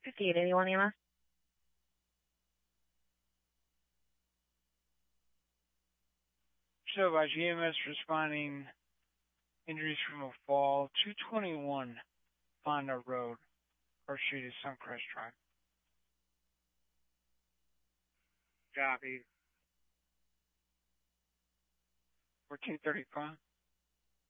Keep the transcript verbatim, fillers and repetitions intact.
fifty-eight eighty-one E M S. So by G M S responding, injuries from a fall, two twenty-one Fonda Road, First Street is Suncrest Drive. Copy. fourteen thirty-five.